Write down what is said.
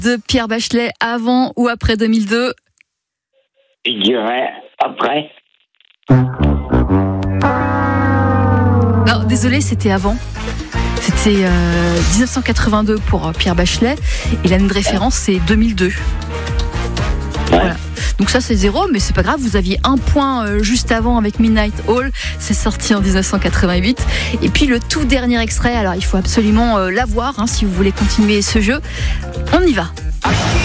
De Pierre Bachelet, avant ou après 2002? Je dirais après. Non, désolé, c'était avant. C'était 1982 pour Pierre Bachelet et l'année de référence c'est 2002. Ouais. Voilà. Donc ça c'est 0, mais c'est pas grave, vous aviez un point juste avant avec Midnight Oil, c'est sorti en 1988. Et puis le tout dernier extrait, alors il faut absolument l'avoir si vous voulez continuer ce jeu. On y va.